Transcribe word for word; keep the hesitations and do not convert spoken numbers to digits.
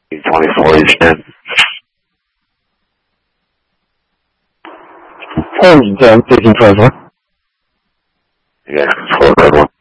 twenty-four, you stand. Hey, John, taking Trevor. Yeah, control red one.